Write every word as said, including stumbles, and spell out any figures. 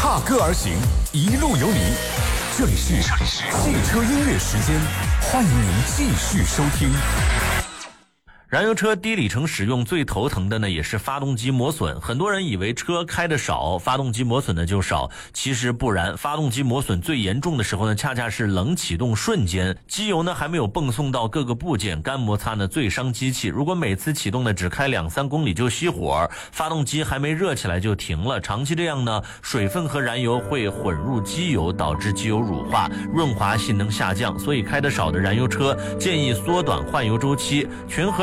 踏歌而行，一路有你。这里是汽车音乐时间，欢迎您继续收听。 燃油车低里程使用最头疼的呢，也是发动机磨损。很多人以为车开的少，发动机磨损的就少，其实不然。发动机磨损最严重的时候呢，恰恰是冷启动瞬间，机油呢还没有泵送到各个部件，干摩擦呢最伤机器。如果每次启动呢只开两三公里就熄火，发动机还没热起来就停了，长期这样呢，水分和燃油会混入机油，导致机油乳化，润滑性能下降。所以开得少的燃油车建议缩短换油周期，全合